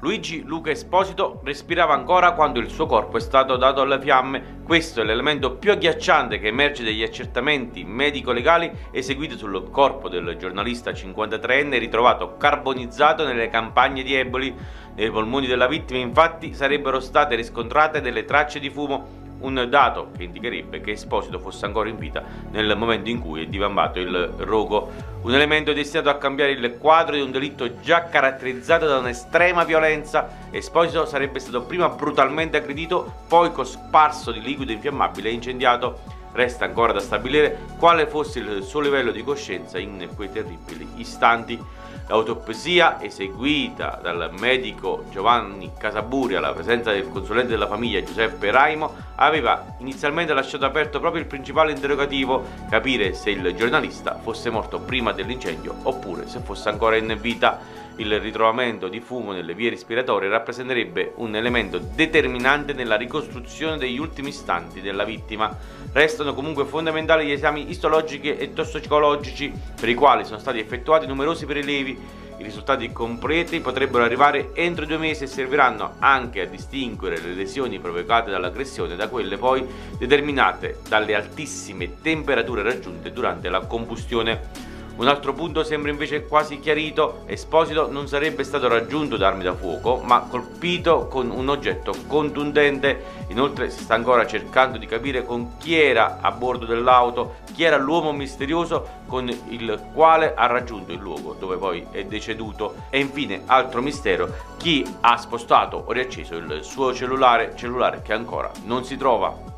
Luigi Luca Esposito respirava ancora quando il suo corpo è stato dato alle fiamme. Questo è l'elemento più agghiacciante che emerge dagli accertamenti medico-legali eseguiti sul corpo del giornalista 53enne ritrovato carbonizzato nelle campagne di Eboli. Nei polmoni della vittima infatti sarebbero state riscontrate delle tracce di fumo, un dato che indicherebbe che Esposito fosse ancora in vita nel momento in cui è divampato il rogo. Un elemento destinato a cambiare il quadro di un delitto già caratterizzato da un'estrema violenza. Esposito sarebbe stato prima brutalmente aggredito, poi cosparso di liquido infiammabile e incendiato. Resta ancora da stabilire quale fosse il suo livello di coscienza in quei terribili istanti. L'autopsia eseguita dal medico Giovanni Casaburia alla presenza del consulente della famiglia Giuseppe Raimo aveva inizialmente lasciato aperto proprio il principale interrogativo: capire se il giornalista fosse morto prima dell'incendio oppure se fosse ancora in vita. Il ritrovamento di fumo nelle vie respiratorie rappresenterebbe un elemento determinante nella ricostruzione degli ultimi istanti della vittima. Restano comunque fondamentali gli esami istologici e tossicologici, per i quali sono stati effettuati numerosi prelevi. I risultati completi potrebbero arrivare entro 2 mesi e serviranno anche a distinguere le lesioni provocate dall'aggressione da quelle poi determinate dalle altissime temperature raggiunte durante la combustione. Un altro punto sembra invece quasi chiarito: Esposito non sarebbe stato raggiunto da armi da fuoco, ma colpito con un oggetto contundente. Inoltre si sta ancora cercando di capire con chi era a bordo dell'auto, chi era l'uomo misterioso con il quale ha raggiunto il luogo dove poi è deceduto. E infine, altro mistero, chi ha spostato o riacceso il suo cellulare che ancora non si trova.